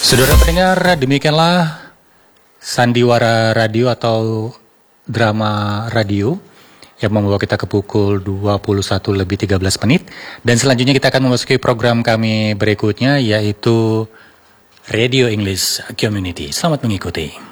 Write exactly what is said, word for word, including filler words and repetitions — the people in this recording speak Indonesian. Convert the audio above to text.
Saudara pendengar, demikianlah Sandiwara Radio atau drama radio yang membawa kita ke pukul dua puluh satu lebih tiga belas menit. Dan selanjutnya kita akan memasuki program kami berikutnya, yaitu Radio English Community. Selamat mengikuti.